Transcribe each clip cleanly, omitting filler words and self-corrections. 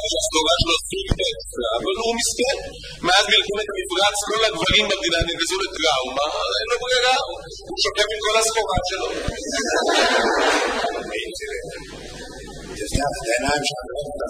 שהסגורה שלו סוג אבל הוא מסכן. מאז מלחמת המפרץ כל הגברים במדינה נגזו לטראומה, אין לו ברירה, הוא שוקף עם כל הסגורה שלו. תפתח את העיניים שלך.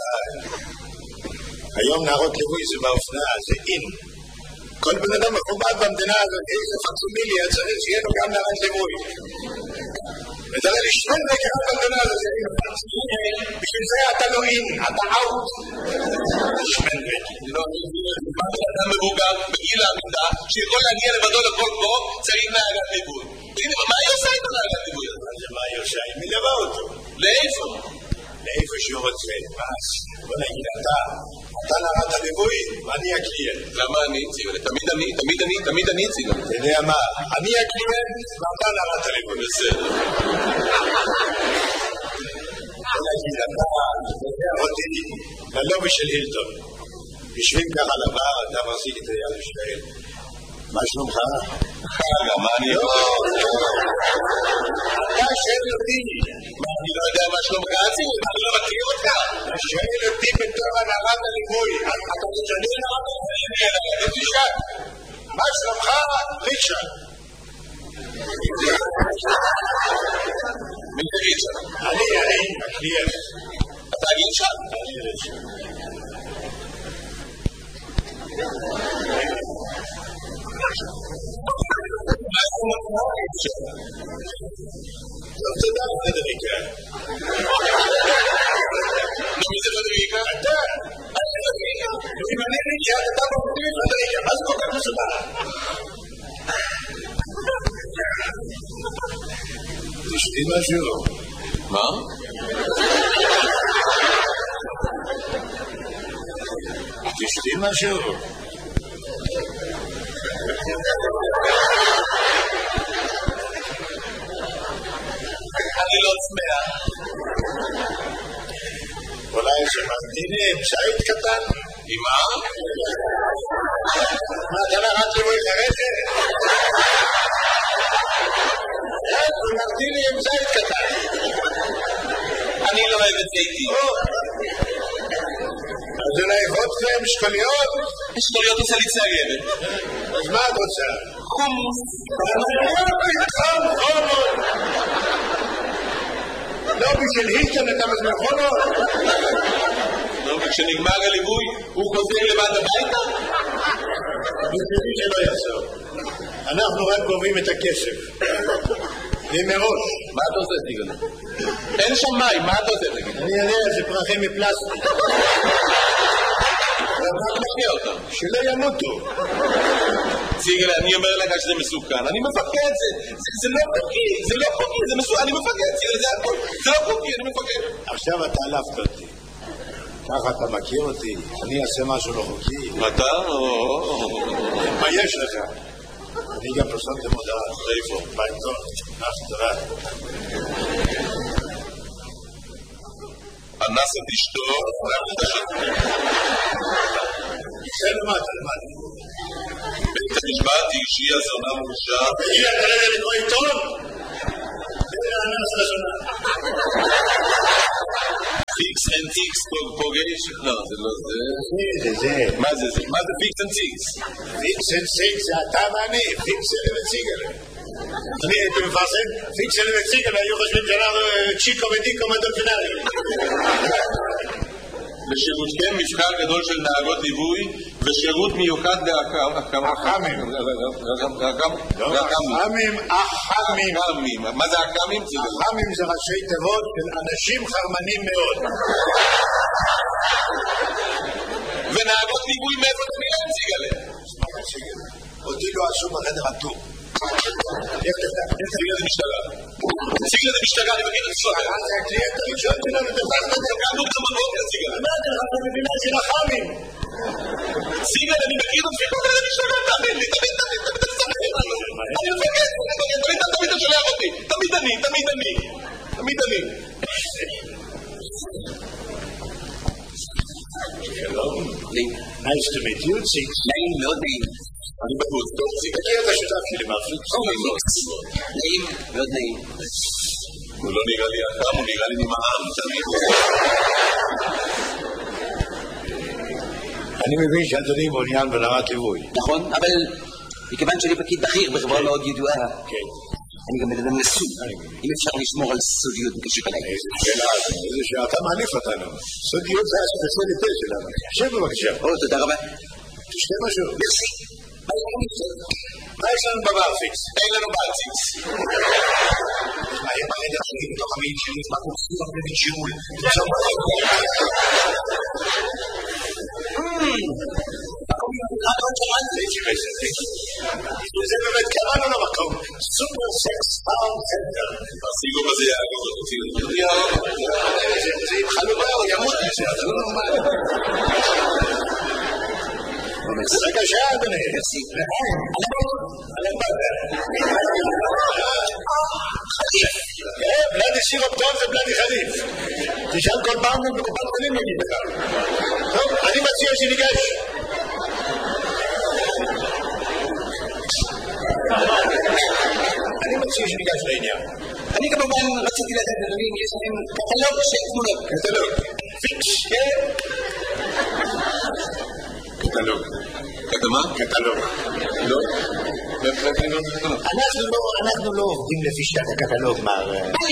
היום נערות ליווי זה באופנה, זה אין. כל בן אדם מכובד במדינה הזאת, איזה פקסימיליה צריך שיהיה לו גם נערת ליווי. ותראה לי שני דקה במדינה הזאת, בשביל זה אתה לא אין, אתה אאוט. שמן דקה. אתה מבוגר בגיל העמידה, שיכול להגיע לבדו לכל קרוב, צריך נערת ליווי. מה היא עושה איתו נערת ליווי? מה היא עושה? היא מלווה אותו. לאיפה? לאיפה שהוא רוצה. בוא נגיד, אתה נערת הליווי ואני הקליינט. למה אני אציג? תמיד אני אציג. אתה יודע מה? אני הקליינט ואתה נערת הליווי. בסדר. בוא נגיד, אתה אותי ללובי של הילטון. יושבים ככה לבר, אתה מחזיק את היד ושואל. מה שלומך? חגה, מה אני לא, אתה שואל אותי. אני לא יודע מה שלומך, אני לא מכיר אותך. אתה שואל אותי בתור הנערת הליווי. אתה משנה נערת הליווי. תשאל. מה שלומך? ריצ'רד. מי זה ריצ'רד? אני, הקליינט. אתה ריצ'רד? אני ריצ'רד. טוב, תודה, פדריקה. מי זה פדריקה? אתה. אם אני ריצ'רד, אתה מוביל פדריקה. מה זה כל כך מסובך? תשתי משהו. מה? תשתי משהו. אני לא צמאה. אולי שמנתיני עם שעית קטן? עם מה? מה, אתה נערת ליווי חרשת? שמנתיני עם שעית קטן. אני לא אוהב את זיתי. אז אולי חוטכם שקוליות? שקוליות עושה לי צעגבת. אז מה את רוצה? חומוס. לא בשביל הילטון אתה מזמן חומות? לא, וכשנגמר הליווי הוא חוזר לבד הביתה? בשבילי שלא יחזור. אנחנו רק גובים את הכסף. ומראש. מה אתה עושה, סיגל? אין שם מים, מה אתה עושה, תגיד? אני יודע, זה פרחים מפלסטיק. מה אתה מפקיע אותם? שלא ימותו. סיגל, אני אומר לך שזה מסוכן. אני מפקד, זה לא חוקי, זה לא חוקי, זה מסוכן. אני מפקד, סיגל, זה הכל. זה לא חוקי, אני מפקד. עכשיו אתה עלפת אותי. ככה אתה מכיר אותי. אני אעשה משהו לא חוקי. אתה? מה יש לך? אני גם פרסמתי מודעה. איפה? בעיתון. תודה. אנס את אשתו, זה למד. בית המשפט שהיא הזונה מורשע. היא אתה רגע לקרוא עיתון? זה אנס לזונה. פיקס אנד טיקס פוגש? לא, זה לא זה. זה. מה זה זה? מה זה פיקס אנד טיקס? פיקס אנד טיקס זה אתה ואני. פיקס אנד ציגל. אני הייתי מפרסם, פיקס אנד ציגל היו חושבים שאנחנו צ'יקו ודיקו מדולפינרי. לשירותכם מבחר גדול של נהגות ליווי ושירות מיוחד אחמים. אחמים. מה זה אחמים? אחמים זה ראשי תיבות של אנשים חרמנים מאוד. ונהגות ליווי מאיפה תמיד ציגלה? אותי לא עשו בחדר הטור. ציגלה זה משטרה. ציגלה זה משטרה, אני מכיר את הסוהר. זה הקליינט הראשון שלנו, תפסת את זה. קמנו גם בבוקר, ציגלה. אמרתי לך, אתה מבינה של אחמים. ציגלה, אני מכיר את הסוהר למשטרה, תמיד לי, תמיד אני מפקד, תמיד אתה שולח אותי. תמיד אני. שלום. Nice to meet you, ציג. נעים, מאוד נעים. אני בחוץ, טוב, ציג. תכיר את השותף שלי, מרפיק. נעים, מאוד נעים. הוא לא נראה לי אדם, הוא נראה לי ממעם, תמיד. אני מבין שאדוני מעוניין ברמת ליווי. נכון, אבל מכיוון שאני פקיד בכיר בחברה מאוד ידועה, כן. אני גם מדבר נשוי. אם אפשר לשמור על סודיות בקשר אליי. איזה שאלה, איזה שאתה מעליף אותנו. סודיות זה הספציאליטה שלנו. שב בבקשה. תודה רבה. תשתה משהו. מרסי. מה יש לנו בברפיקס? אין לנו ברפיקס. היה ברגע שלי בתוך המעיד שלי, מה קורסים הרבה בג'ימול? זה באמת קראנו למקום סופר סקס פארם סנטר. הסיגוב הזה יעגוב אותי. זה עם חלובה או ימות מזה, אתה לא נורמלי. רגע שעה אדוני. בלדי סירופטון זה בלדי חליף. תשאל כל פעם בקופת חולים נגיד לך. טוב, אני מציע שניגש. אני מציע שניגש לעניין. אני כמובן רציתי לדעת אדוני אם יש להם קטלוג של תמונות. קטלוג. פיקס. קטלוג. קטמה? קטלוג. לא. אנחנו לא עובדים לפי שיטת הקטלוג, מר...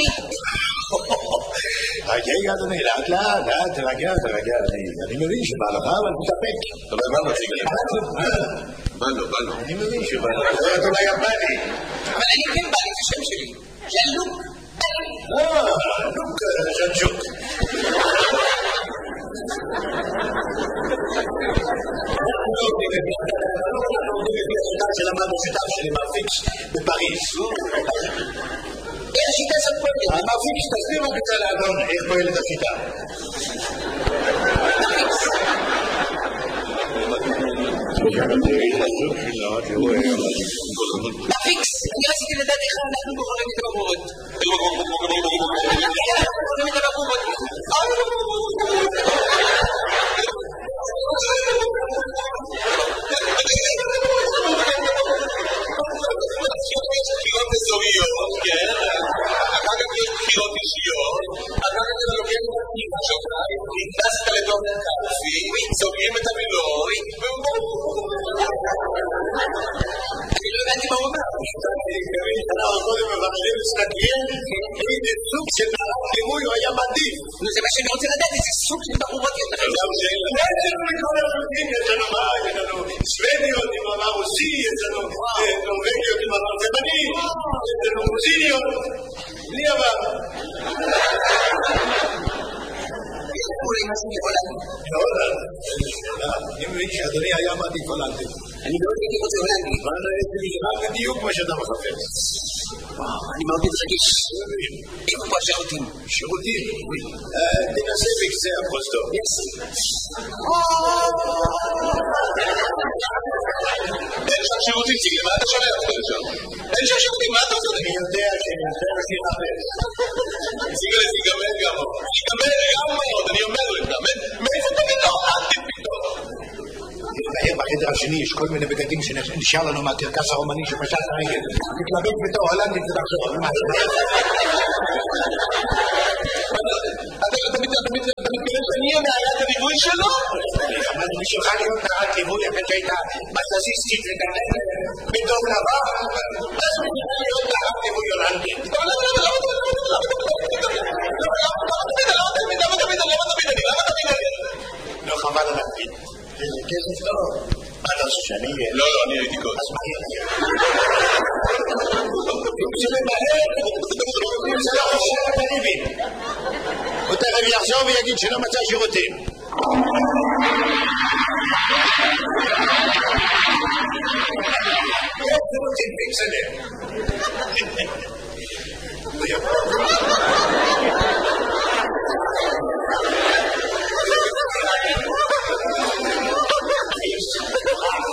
רגע, אדוני, לאט, תרגע. אני מבין שבעלך, אבל תתאפק. אבל מה מציג? בא לו. אני מבין שבעלך. אתה לא יפני. אבל אני כן בא לי, זה שם שלי. זה לוק. לוק ז'נג'וק. שלמדנו שיטה שלי מרפיקס בפריז. איך השיטה הזאת פועלת? המרפיקס תסביר רק את האדון איך פועלת השיטה. מרפיקס, אני רציתי לדעת איך אנחנו בוחרים את הבחורות. בוחרים את הבחורות. בחירות אזוריות, כן? אחר כך יש בחירות אישיות, אחר כך אתה לוקח את הפנימה שלך, נכנסת לתוך הקלפי, סוגרים את המילוי, אני לא הבנתי מה הוא אומר. אנחנו קודם מבקשים להסתכל איזה סוג של ליווי הוא היה מעדיף. זה מה שאני רוצה לדעת, איזה סוג של בחורות יש לכם. יש לנו מכל הרופאים, יש לנו מה? יש לנו סוודיות עם עבר רוסי, יש לנו נורווגיות עם עבר תימני, יש לנו רוסיניות, בלי עבר. אולי משהו מהולנד. אני מבין שאדוני היה מעדיף הולנדי. אני מאוד הייתי רוצה הולנדי. אבל בדיוק מה שאתה מחפש. אני מאוד מתרגש. איפה פה השירותים? שירותים? תנסה בקצה הפרוזדור. אין שם שירותים, ציגל, מה אתה שומע אותך לשם? אין שם שירותים, מה אתה עושה? אני יודע שאני מחפש. ציגל, תיגמר גם עוד. אני אומר לך. מאיפה אתה פתאום? אל תפתאום. בחדר השני יש כל מיני בגדים שנשאר לנו מהקרקס הרומני שפשט הרגל. תתלבט בתור הולנדית ותחזור. אתה מתכוון שאני אהיה נערת הליווי שלו? אבל בשבילך להיות נערת ליווי אחרי שהייתה בססיסטית וגננת בדום לבן. אז בשביל להיות נערת ליווי הולנדית. לא חבל על הקפיד. איזה כסף טוב. מה אתה עושה שאני אהיה? לא, אני הייתי קודם. אז מה יהיה? אם זה למהר, אם זה לא חושב הקריבים. הוא תכף יחזור ויגיד שלא מצא שירותים. יש שירותים פיקסלר.